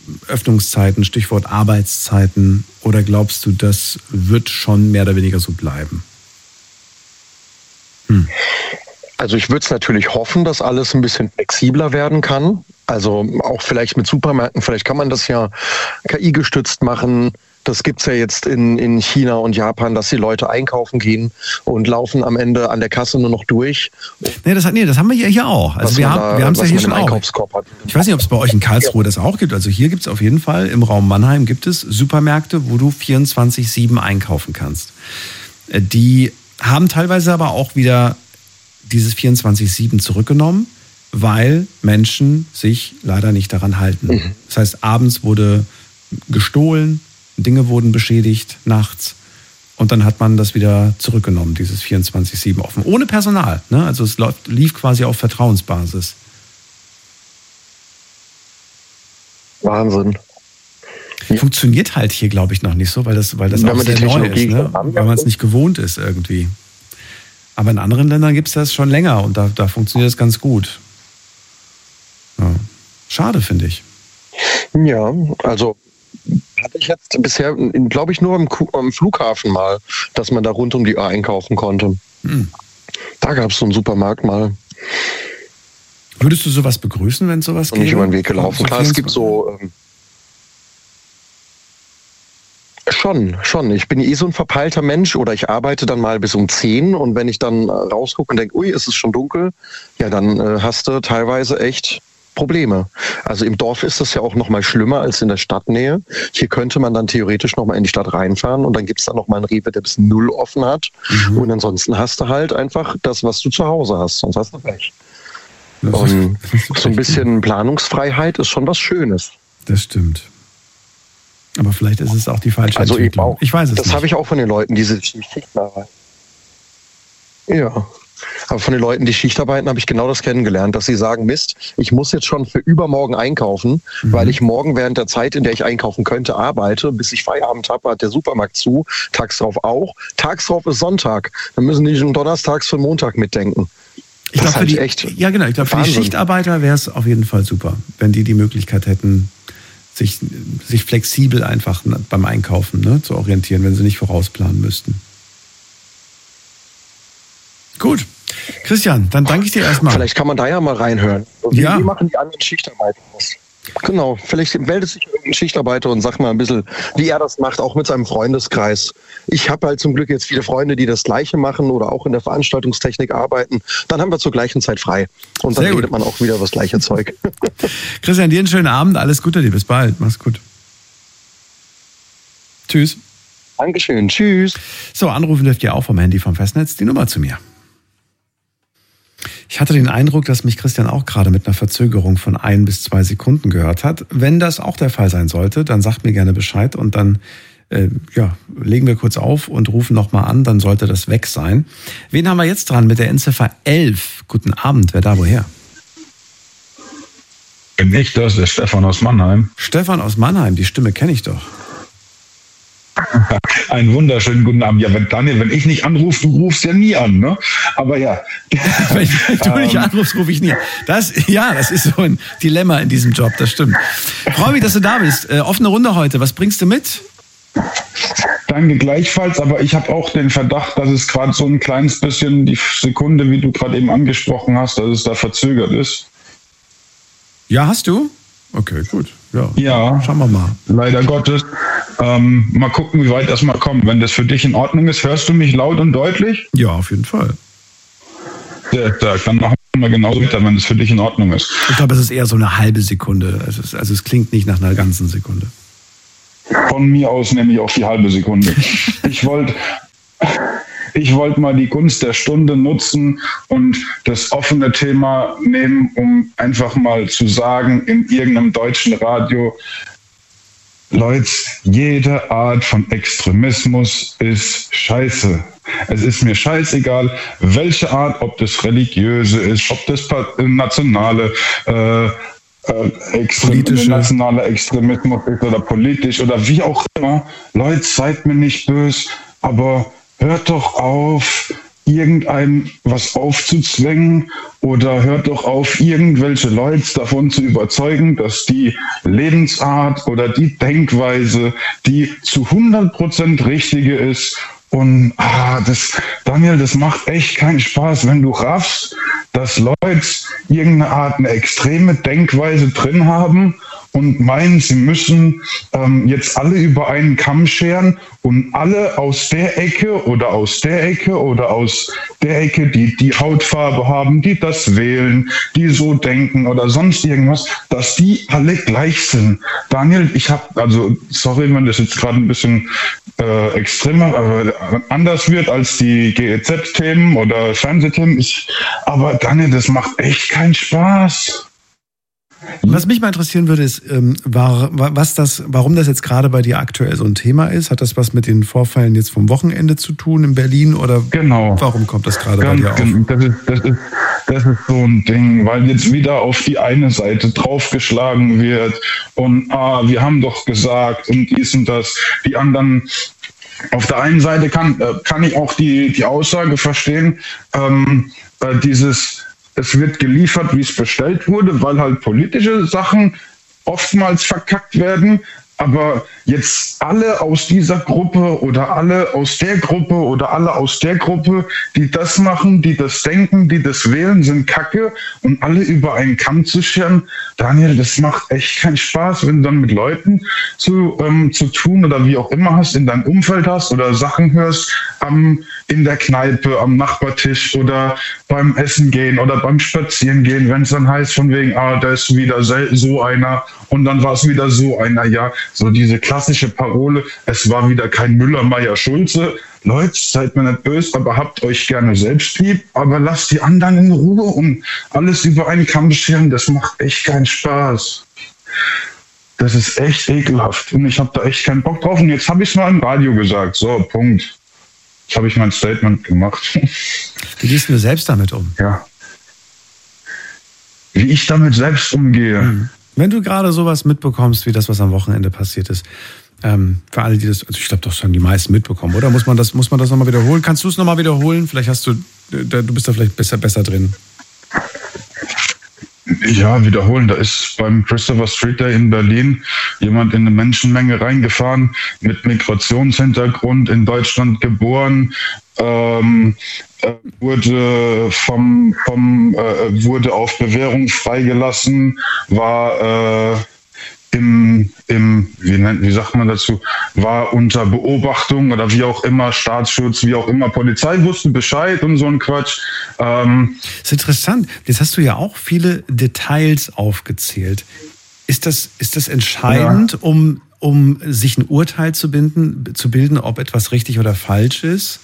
Öffnungszeiten, Stichwort Arbeitszeiten, oder glaubst du, das wird schon mehr oder weniger so bleiben? Hm. Also ich würde es natürlich hoffen, dass alles ein bisschen flexibler werden kann. Also auch vielleicht mit Supermärkten, vielleicht kann man das ja K I-gestützt machen. Das gibt's ja jetzt in, in China und Japan, dass die Leute einkaufen gehen und laufen am Ende an der Kasse nur noch durch. Nee, das, hat, nee, das haben wir hier, hier auch. Also wir haben wir haben es ja hier schon auch. Ich weiß nicht, ob es bei euch in Karlsruhe das auch gibt. Also hier gibt es auf jeden Fall, im Raum Mannheim gibt es Supermärkte, wo du vierundzwanzig sieben einkaufen kannst. Die haben teilweise aber auch wieder dieses vierundzwanzig sieben zurückgenommen, weil Menschen sich leider nicht daran halten. Mhm. Das heißt, abends wurde gestohlen, Dinge wurden beschädigt nachts und dann hat man das wieder zurückgenommen, dieses vierundzwanzig sieben offen. Ohne Personal, ne? Also es läuft, lief quasi auf Vertrauensbasis. Wahnsinn. Funktioniert halt hier, glaube ich, noch nicht so, weil das, weil das auch sehr neu ist, ne? Weil man es nicht gewohnt ist irgendwie. Aber in anderen Ländern gibt es das schon länger und da, da funktioniert es ganz gut. Ja. Schade, finde ich. Ja, also hatte ich jetzt bisher, glaube ich, nur am, am Flughafen mal, dass man da rund um die Uhr einkaufen konnte. Hm. Da gab es so einen Supermarkt mal. Würdest du sowas begrüßen, wenn es sowas gäbe? Und nicht über den Weg gelaufen. Klar, es gibt so... Ähm, Schon, schon. Ich bin eh so ein verpeilter Mensch oder ich arbeite dann mal bis um zehn und wenn ich dann rausgucke und denke, ui, es ist schon dunkel, ja, dann äh, hast du teilweise echt Probleme. Also im Dorf ist das ja auch noch mal schlimmer als in der Stadtnähe. Hier könnte man dann theoretisch noch mal in die Stadt reinfahren und dann gibt es da noch mal einen Rewe, der bis null offen hat. Mhm. Und ansonsten hast du halt einfach das, was du zu Hause hast. Sonst hast du Pech. Und so ein bisschen Planungsfreiheit ist schon was Schönes. Das stimmt. Aber vielleicht ist es auch die falsche also Entwicklung. Auch, ich weiß es das nicht. Das habe ich auch von den Leuten, die Schichtarbeiten. Ja. Aber von den Leuten, die Schichtarbeiten, habe ich genau das kennengelernt, dass sie sagen, Mist, ich muss jetzt schon für übermorgen einkaufen, mhm. weil ich morgen während der Zeit, in der ich einkaufen könnte, arbeite, bis ich Feierabend habe, hat der Supermarkt zu, tags drauf auch. Tags drauf ist Sonntag. Dann müssen die schon donnerstags für Montag mitdenken. Ich glaube, halt echt ja genau, ich glaube, für die Schichtarbeiter wäre es auf jeden Fall super, wenn die die Möglichkeit hätten, Sich, sich flexibel einfach beim Einkaufen, ne, zu orientieren, wenn sie nicht vorausplanen müssten. Gut. Christian, dann danke ich dir erstmal. Vielleicht kann man da ja mal reinhören. Wie, ja. wie machen die anderen Schichtarbeiter das? Genau, vielleicht meldet sich irgendein Schichtarbeiter und sagt mal ein bisschen, wie er das macht, auch mit seinem Freundeskreis. Ich habe halt zum Glück jetzt viele Freunde, die das Gleiche machen oder auch in der Veranstaltungstechnik arbeiten. Dann haben wir zur gleichen Zeit frei. Und dann redet man auch wieder das gleiche Zeug. Christian, dir einen schönen Abend. Alles Gute dir. Bis bald. Mach's gut. Tschüss. Dankeschön. Tschüss. So, anrufen dürft ihr auch vom Handy vom Festnetz. Die Nummer zu mir. Ich hatte den Eindruck, dass mich Christian auch gerade mit einer Verzögerung von ein bis zwei Sekunden gehört hat. Wenn das auch der Fall sein sollte, dann sagt mir gerne Bescheid und dann äh, ja, legen wir kurz auf und rufen nochmal an, dann sollte das weg sein. Wen haben wir jetzt dran mit der Endziffer elf? Guten Abend, wer da woher? Bin ich das, der Stefan aus Mannheim. Stefan aus Mannheim, die Stimme kenne ich doch. Einen wunderschönen guten Abend. Ja, wenn, Daniel, wenn ich nicht anrufe, du rufst ja nie an, ne? Aber ja. Wenn du nicht anrufst, rufe ich nie an. Das, ja, das ist so ein Dilemma in diesem Job, das stimmt. Freue mich, dass du da bist. Äh, offene Runde heute. Was bringst du mit? Danke gleichfalls, aber ich habe auch den Verdacht, dass es gerade so ein kleines bisschen die Sekunde, wie du gerade eben angesprochen hast, dass es da verzögert ist. Ja, hast du? Okay, gut. Ja, ja, schauen wir mal. Leider Gottes. Ähm, mal gucken, wie weit das mal kommt. Wenn das für dich in Ordnung ist, hörst du mich laut und deutlich? Ja, auf jeden Fall. Ja, da, dann machen wir genauso weiter, wenn das für dich in Ordnung ist. Ich glaube, es ist eher so eine halbe Sekunde. Also es, also es klingt nicht nach einer ganzen Sekunde. Von mir aus nehme ich auch die halbe Sekunde. Ich wollte... Ich wollte mal die Gunst der Stunde nutzen und das offene Thema nehmen, um einfach mal zu sagen, in irgendeinem deutschen Radio, Leute, jede Art von Extremismus ist scheiße. Es ist mir scheißegal, welche Art, ob das religiöse ist, ob das nationale äh, äh, Extrem- nationaler Extremismus ist oder politisch oder wie auch immer. Leute, seid mir nicht böse, aber hört doch auf, irgendein was aufzuzwängen oder hört doch auf, irgendwelche Leute davon zu überzeugen, dass die Lebensart oder die Denkweise die zu hundert Prozent richtige ist. Und ah, das, Daniel, das macht echt keinen Spaß, wenn du raffst, dass Leute irgendeine Art, eine extreme Denkweise drin haben und meinen, sie müssen ähm, jetzt alle über einen Kamm scheren und alle aus der Ecke oder aus der Ecke oder aus der Ecke, die die Hautfarbe haben, die das wählen, die so denken oder sonst irgendwas, dass die alle gleich sind. Daniel, ich habe, also sorry, wenn das jetzt gerade ein bisschen äh, extremer, aber anders wird als die G E Z-Themen oder Fernsehthemen, ich, aber Daniel, das macht echt keinen Spaß. Was mich mal interessieren würde, ist, ähm, war, was das, warum das jetzt gerade bei dir aktuell so ein Thema ist. Hat das was mit den Vorfällen jetzt vom Wochenende zu tun in Berlin oder genau. Warum kommt das gerade Ganz, bei dir auf? Das ist, das, ist, das ist so ein Ding, weil jetzt wieder auf die eine Seite draufgeschlagen wird und ah, wir haben doch gesagt und dies und das. Die anderen, auf der einen Seite kann, kann ich auch die, die Aussage verstehen, ähm, äh, dieses es wird geliefert, wie es bestellt wurde, weil halt politische Sachen oftmals verkackt werden. Aber jetzt alle aus dieser Gruppe oder alle aus der Gruppe oder alle aus der Gruppe, die das machen, die das denken, die das wählen, sind Kacke und alle über einen Kamm zu scheren. Daniel, das macht echt keinen Spaß, wenn du dann mit Leuten zu, ähm, zu tun oder wie auch immer hast, in deinem Umfeld hast oder Sachen hörst, am, in der Kneipe, am Nachbartisch oder beim Essen gehen oder beim Spazieren gehen, wenn es dann heißt von wegen, ah, da ist wieder so einer und dann war es wieder so einer, ja, so diese klassische Parole, es war wieder kein Müller, Meier, Schulze. Leute, seid mir nicht böse, aber habt euch gerne selbst lieb, aber lasst die anderen in Ruhe und alles über einen Kamm scheren, das macht echt keinen Spaß. Das ist echt ekelhaft und ich habe da echt keinen Bock drauf und jetzt habe ich es mal im Radio gesagt, so, Punkt. Jetzt habe ich mein Statement gemacht. Wie gehst du selbst damit um? Ja. Wie ich damit selbst umgehe. Mhm. Wenn du gerade sowas mitbekommst, wie das, was am Wochenende passiert ist, ähm, für alle, die das, also ich glaube, doch schon die meisten mitbekommen, oder? Muss man das, muss man das nochmal wiederholen? Kannst du es nochmal wiederholen? Vielleicht hast du, du bist da vielleicht besser, besser drin. Ja, wiederholen. Da ist beim Christopher Street Day in Berlin jemand in eine Menschenmenge reingefahren mit Migrationshintergrund, in Deutschland geboren, ähm, wurde vom, vom äh, wurde auf Bewährung freigelassen, war äh, im, im wie, nennt, wie sagt man dazu, war unter Beobachtung oder wie auch immer, Staatsschutz, wie auch immer, Polizei wusste Bescheid und so ein Quatsch. Ähm, das ist interessant. Jetzt hast du ja auch viele Details aufgezählt. Ist das, ist das entscheidend, ja. um, um sich ein Urteil zu bilden, zu bilden, ob etwas richtig oder falsch ist?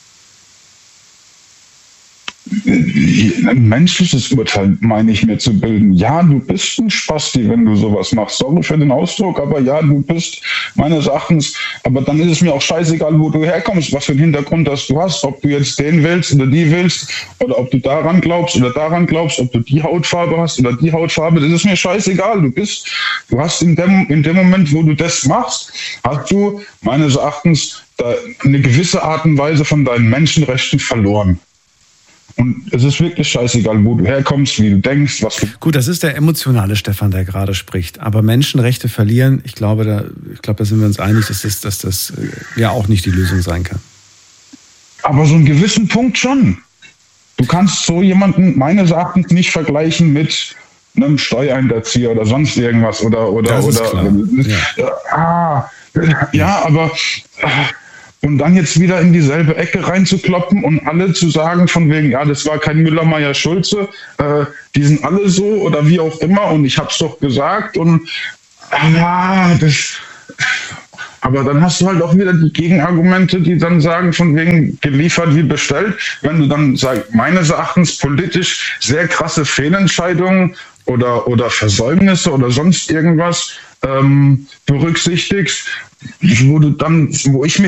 Ein menschliches Urteil meine ich mir zu bilden. Ja, du bist ein Spasti, wenn du sowas machst. Sorry für den Ausdruck, aber ja, du bist meines Erachtens, aber dann ist es mir auch scheißegal, wo du herkommst, was für einen Hintergrund das du hast, ob du jetzt den willst oder die willst oder ob du daran glaubst oder daran glaubst, ob du die Hautfarbe hast oder die Hautfarbe, das ist mir scheißegal. Du bist, du hast in dem, in dem Moment, wo du das machst, hast du meines Erachtens da eine gewisse Art und Weise von deinen Menschenrechten verloren. Und es ist wirklich scheißegal, wo du herkommst, wie du denkst, was du... Gut, das ist der emotionale Stefan, der gerade spricht. Aber Menschenrechte verlieren, ich glaube, da, ich glaube, da sind wir uns einig, dass das, dass das ja auch nicht die Lösung sein kann. Aber so einen gewissen Punkt schon. Du kannst so jemanden meines Erachtens nicht vergleichen mit einem Steuerhinterzieher oder sonst irgendwas. Oder, oder, das ist oder, klar. Ja. Ah, ja, aber... Und dann jetzt wieder in dieselbe Ecke reinzukloppen und alle zu sagen von wegen, ja, das war kein Müller, Meier, Schulze, äh, die sind alle so oder wie auch immer und ich hab's doch gesagt und ja, das... Aber dann hast du halt auch wieder die Gegenargumente, die dann sagen, von wegen geliefert wie bestellt. Wenn du dann sagst, meines Erachtens politisch sehr krasse Fehlentscheidungen oder, oder Versäumnisse oder sonst irgendwas ähm, berücksichtigst, wo du dann, wo ich mir